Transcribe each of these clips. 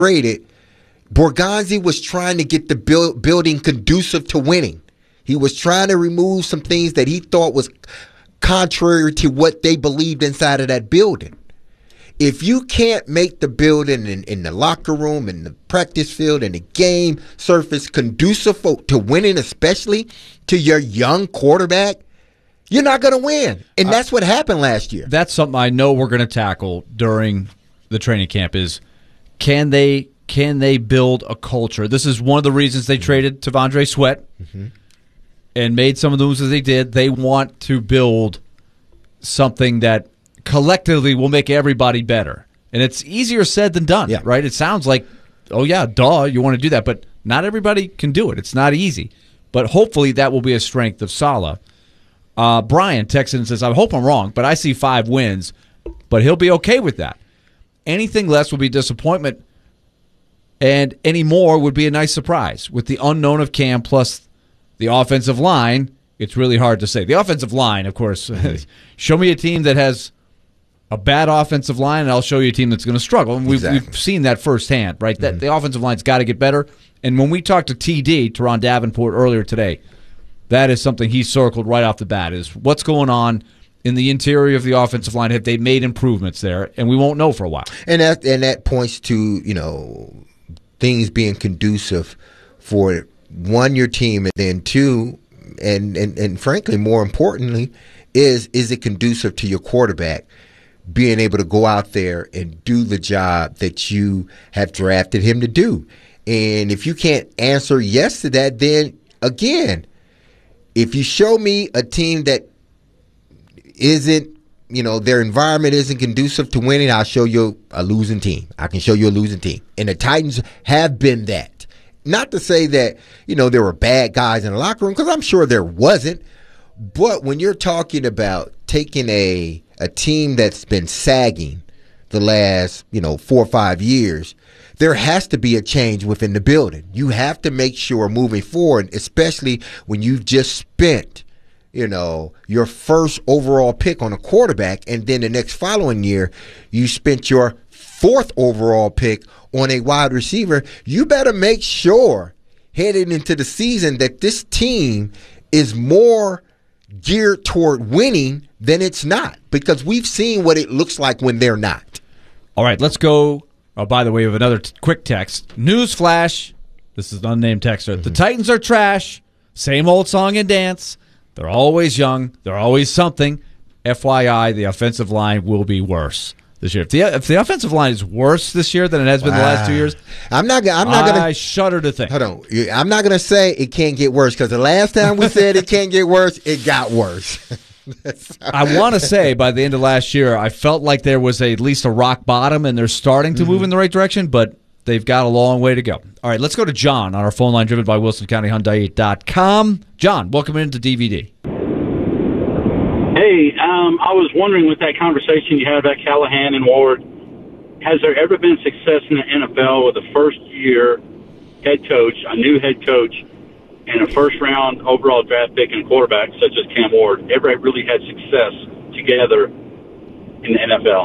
traded, Borgonzi was trying to get the building conducive to winning. He was trying to remove some things that he thought was contrary to what they believed inside of that building. If you can't make the building in the locker room, in the practice field, in the game surface conducive to winning, especially to your young quarterback, you're not going to win. And that's what happened last year. That's something I know we're going to tackle during the training camp is can they build a culture? This is one of the reasons they traded T'Vondre Sweat and made some of the moves that they did. They want to build something that collectively will make everybody better. And it's easier said than done, right? It sounds like, oh, yeah, duh, you want to do that. But not everybody can do it. It's not easy. But hopefully that will be a strength of Saleh. Brian texts in and says, I hope I'm wrong, but I see 5 wins. But he'll be okay with that. Anything less will be disappointment, and any more would be a nice surprise. With the unknown of Cam plus the offensive line, it's really hard to say. The offensive line, of course, show me a team that has a bad offensive line, and I'll show you a team that's going to struggle. And we've seen that firsthand, right? That the offensive line's got to get better. And when we talked to TD, Teron Davenport, earlier today, that is something he circled right off the bat, is what's going on in the interior of the offensive line. Have they made improvements there? And we won't know for a while. And that points to, things being conducive for, one, your team, and then two, and frankly, more importantly, is it conducive to your quarterback being able to go out there and do the job that you have drafted him to do? And if you can't answer yes to that, then again, if you show me a team that isn't, their environment isn't conducive to winning, I'll show you a losing team. I can show you a losing team. And the Titans have been that. Not to say that, there were bad guys in the locker room, because I'm sure there wasn't. But when you're talking about taking a team that's been sagging the last, 4 or 5 years, there has to be a change within the building. You have to make sure moving forward, especially when you've just spent, your first overall pick on a quarterback, and then the next following year you spent your 4th overall pick on a wide receiver. You better make sure heading into the season that this team is more geared toward winning than it's not, because we've seen what it looks like when they're not. All right, let's go. Oh, by the way, we have another quick text. News flash. This is an unnamed texter. The Titans are trash. Same old song and dance. They're always young. They're always something. FYI, the offensive line will be worse this year. If the offensive line is worse this year than it has been the last 2 years, I shudder to think. Hold on. I'm not going to say it can't get worse, because the last time we said it can't get worse, it got worse. I want to say by the end of last year, I felt like there was at least a rock bottom, and they're starting to move in the right direction, but they've got a long way to go. All right, let's go to John on our phone line, driven by WilsonCountyHyundai.com. John, welcome into DVD. Hey, I was wondering, with that conversation you had about Callahan and Ward, has there ever been success in the NFL with a first-year head coach, a new head coach, and a first-round overall draft pick and quarterback such as Cam Ward ever really had success together in the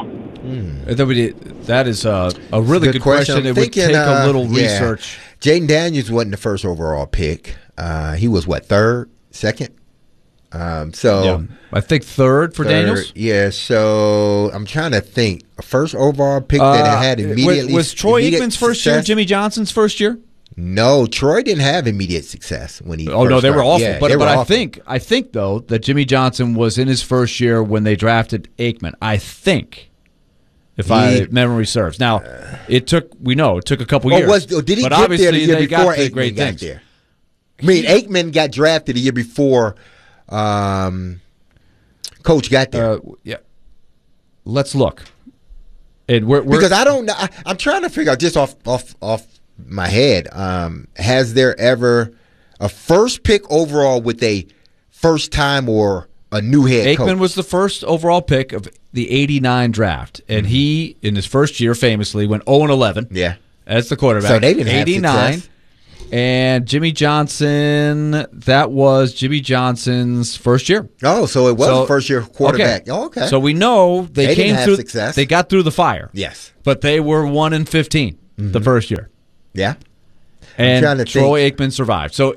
NFL? That is a really good question. It would take a little research. Jaden Daniels wasn't the first overall pick. He was, third, second? I think third for Daniels. Yeah, so I'm trying to think. A first overall pick that had immediately. Was Troy Aikman's first year, Jimmy Johnson's first year? No, Troy didn't have immediate success when he. Oh no, they were awful. Yeah, but awful. I think though that Jimmy Johnson was in his first year when they drafted Aikman. I think, if my memory serves. Now, it took a couple years. Did he but get there the year before Aikman Aikman got there? I mean, Aikman got drafted the year before Coach got there. Let's look. And because I don't know. I'm trying to figure out just off my head. Has there ever a first pick overall with a first time or a new head coach? Aikman was the first overall pick of the '89 draft, and he, in his first year, famously went 0-11. Yeah, as the quarterback. So they didn't have success. And Jimmy Johnson, that was Jimmy Johnson's first year. Oh, so it was a first-year quarterback. Okay. Oh, okay. So we know they came didn't have through success. They got through the fire. Yes. But they were 1-15. the first year. Yeah. And trying to Troy Aikman survived. So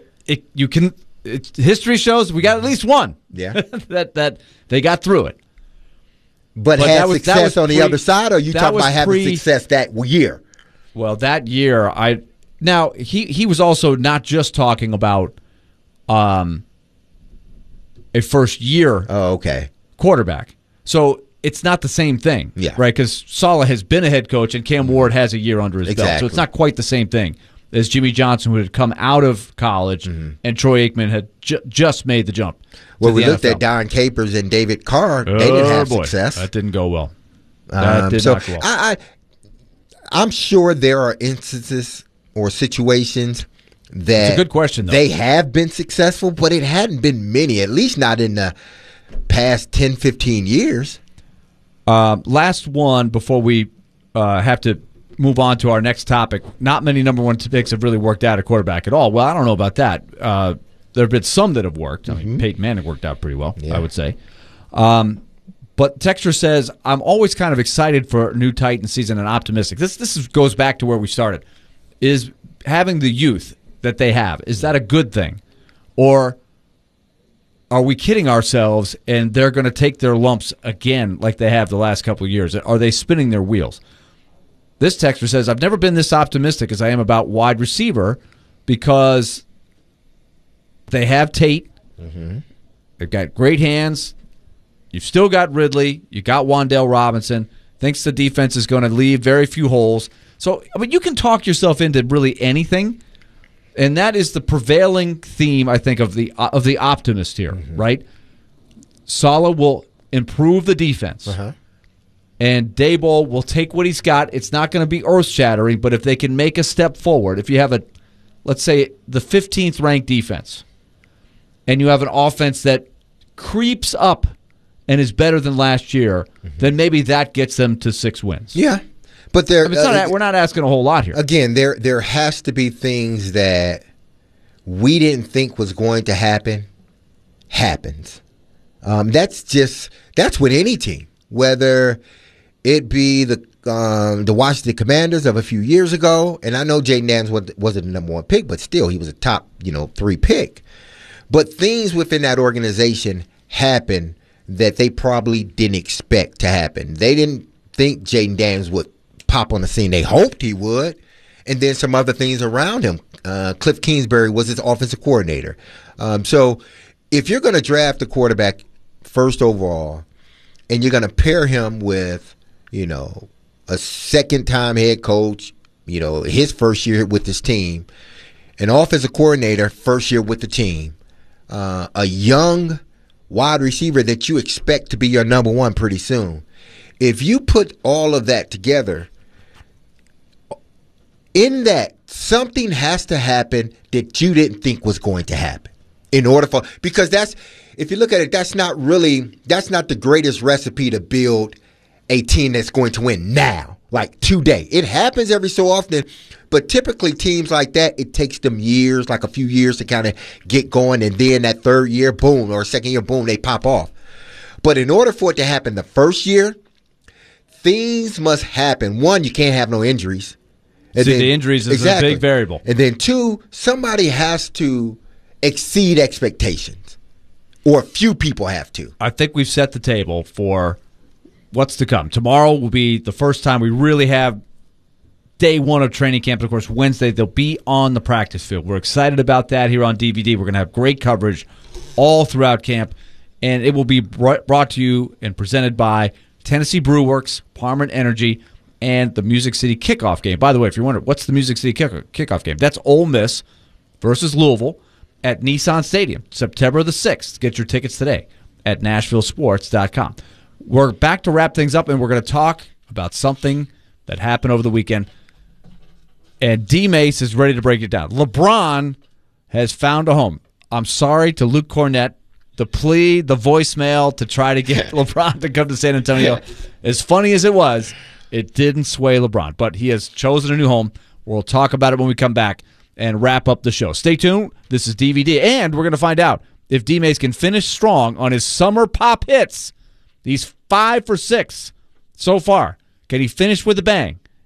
history shows we got at least one. Yeah. that they got through it. But had success on the other side, or you talking about having success that year? Well, that year, he was also not just talking about a first year quarterback. So it's not the same thing, right? Because Saleh has been a head coach and Cam Ward has a year under his belt. So it's not quite the same thing as Jimmy Johnson, who had come out of college, and Troy Aikman had just made the jump. Well, we looked at Don Capers and David Carr. They didn't have success. That didn't go well. That did not go well. I'm sure there are instances or situations that it's a good question, though. They have been successful, but it hadn't been many, at least not in the past 10, 15 years. Last one before we have to move on to our next topic. Not many number one picks have really worked out at quarterback at all. Well, I don't know about that. There have been some that have worked. I mean, Peyton Manning worked out pretty well, I would say. But Texter says, I'm always kind of excited for a new Titans season and optimistic. This goes back to where we started. Is having the youth that they have, is that a good thing? Or are we kidding ourselves and they're going to take their lumps again like they have the last couple of years? Are they spinning their wheels? This texter says, I've never been this optimistic as I am about wide receiver because they have Tate. They've got great hands. You've still got Ridley. You got Wan'Dale Robinson. Thinks the defense is going to leave very few holes. So, I mean, you can talk yourself into really anything, and that is the prevailing theme, I think, of the optimist here, right? Saleh will improve the defense, and Daboll will take what he's got. It's not going to be earth-shattering, but if they can make a step forward, if you have let's say, the 15th ranked defense, and you have an offense that creeps up and is better than last year, then maybe that gets them to 6 wins. Yeah, but we're not asking a whole lot here. Again, there has to be things that we didn't think was going to happen, happens. That's with any team, whether it be the Washington Commanders of a few years ago, and I know Jayden Daniels wasn't the number one pick, but still he was a top 3 pick. But things within that organization happen that they probably didn't expect to happen. They didn't think Jayden Daniels would pop on the scene. They hoped he would. And then some other things around him. Cliff Kingsbury was his offensive coordinator. So if you're going to draft a quarterback first overall and you're going to pair him with, a second-time head coach, his first year with his team, an offensive coordinator first year with the team, a young wide receiver that you expect to be your number one pretty soon. If you put all of that together, in that, something has to happen that you didn't think was going to happen. Because if you look at it, that's not the greatest recipe to build a team that's going to win now, like today. It happens every so often, but typically teams like that, it takes them years, like a few years to kind of get going, and then that third year, boom, or second year, boom, they pop off. But in order for it to happen the first year, things must happen. One, you can't have no injuries. And the injuries is a big variable. And then 2, somebody has to exceed expectations, or a few people have to. I think we've set the table for what's to come. Tomorrow will be the first time we really have day one of training camp. Of course, Wednesday they'll be on the practice field. We're excited about that here on DVD. We're going to have great coverage all throughout camp, and it will be brought to you and presented by Tennessee Brew Works, Parman Energy, and the Music City kickoff game. By the way, if you're wondering, what's the Music City kickoff game? That's Ole Miss versus Louisville at Nissan Stadium, September the 6th. Get your tickets today at NashvilleSports.com. We're back to wrap things up, and we're going to talk about something that happened over the weekend. And D-Mace is ready to break it down. LeBron has found a home. I'm sorry to Luke Cornett. The plea, the voicemail to try to get LeBron to come to San Antonio, as funny as it was, it didn't sway LeBron. But he has chosen a new home. We'll talk about it when we come back and wrap up the show. Stay tuned. This is DVD, and we're going to find out if D-Mace can finish strong on his summer pop hits. He's 5 for 6 so far. Can he finish with a bang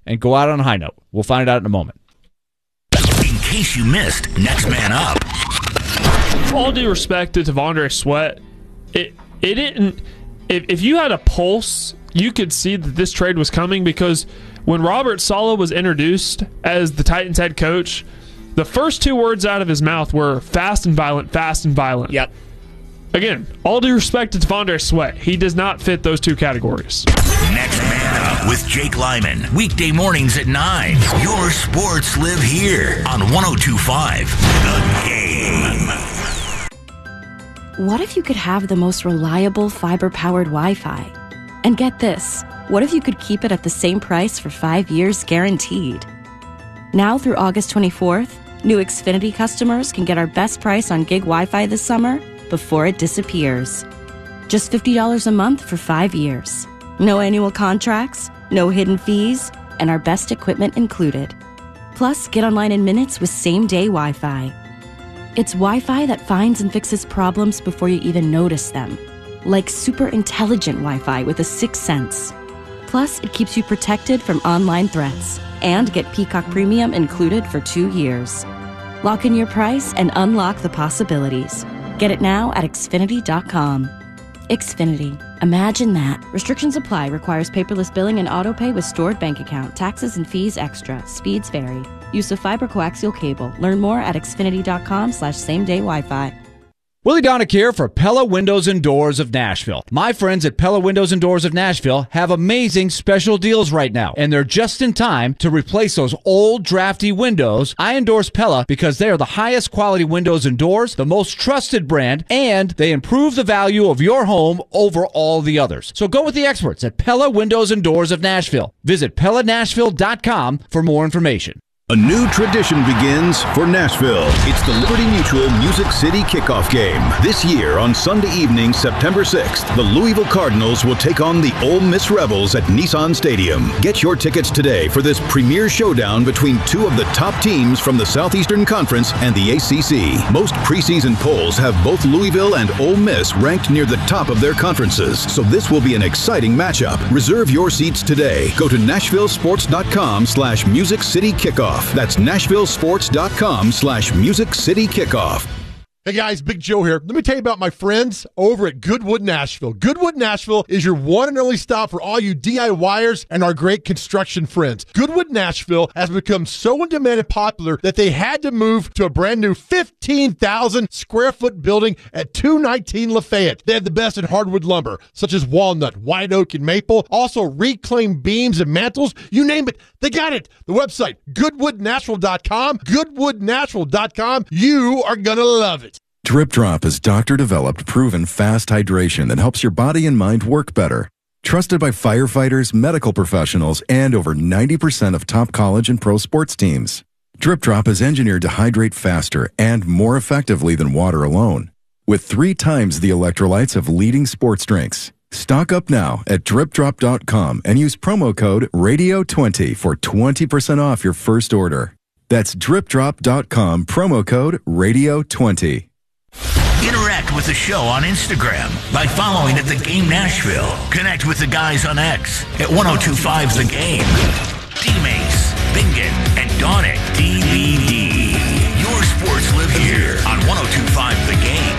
and go out on a high note. We'll find it out in a moment. In case you missed, Next Man Up. All due respect to T'Vondre Sweat, it didn't. If you had a pulse, you could see that this trade was coming, because when Robert Saleh was introduced as the Titans head coach, the first 2 words out of his mouth were fast and violent, fast and violent. Yep. Again, all due respect to T'Vondre Sweat, he does not fit those 2 categories. Next Man Up with Jake Lyman. Weekday mornings at 9. Your sports live here on 102.5 The Game. What if you could have the most reliable fiber-powered Wi-Fi? And get this, what if you could keep it at the same price for 5 years guaranteed? Now through August 24th, new Xfinity customers can get our best price on gig Wi-Fi this summer before it disappears. Just $50 a month for 5 years. No annual contracts, no hidden fees, and our best equipment included. Plus, get online in minutes with same-day Wi-Fi. It's Wi-Fi that finds and fixes problems before you even notice them. Like super intelligent Wi-Fi with a 6th sense. Plus, it keeps you protected from online threats. And get Peacock Premium included for 2 years. Lock in your price and unlock the possibilities. Get it now at Xfinity.com. Xfinity. Imagine that. Restrictions apply. Requires paperless billing and autopay with stored bank account. Taxes and fees extra. Speeds vary. Use of fiber coaxial cable. Learn more at Xfinity.com/same-day Wi-Fi. Willie Donick here for Pella Windows and Doors of Nashville. My friends at Pella Windows and Doors of Nashville have amazing special deals right now, and they're just in time to replace those old drafty windows. I endorse Pella because they are the highest quality windows and doors, the most trusted brand, and they improve the value of your home over all the others. So go with the experts at Pella Windows and Doors of Nashville. Visit PellaNashville.com for more information. A new tradition begins for Nashville. It's the Liberty Mutual Music City Kickoff Game. This year on Sunday evening, September 6th, the Louisville Cardinals will take on the Ole Miss Rebels at Nissan Stadium. Get your tickets today for this premier showdown between 2 of the top teams from the Southeastern Conference and the ACC. Most preseason polls have both Louisville and Ole Miss ranked near the top of their conferences, so this will be an exciting matchup. Reserve your seats today. Go to NashvilleSports.com/Music City Kickoff. That's NashvilleSports.com/Music City Kickoff. Hey guys, Big Joe here. Let me tell you about my friends over at Goodwood Nashville. Goodwood Nashville is your one and only stop for all you DIYers and our great construction friends. Goodwood Nashville has become so in demand and popular that they had to move to a brand new 15,000 square foot building at 219 Lafayette. They have the best in hardwood lumber, such as walnut, white oak, and maple. Also reclaimed beams and mantles. You name it, they got it. The website, goodwoodnatural.com. Goodwoodnatural.com. You are going to love it. Drip Drop is doctor-developed, proven fast hydration that helps your body and mind work better. Trusted by firefighters, medical professionals, and over 90% of top college and pro sports teams. Drip Drop is engineered to hydrate faster and more effectively than water alone, with 3 times the electrolytes of leading sports drinks. Stock up now at dripdrop.com and use promo code RADIO20 for 20% off your first order. That's dripdrop.com, promo code RADIO20. Interact with the show on Instagram by following at The Game Nashville. Connect with the guys on X at 1025 The Game. D-Mace, Bingen, and Donick DVD. Your sports live here on 1025 The Game.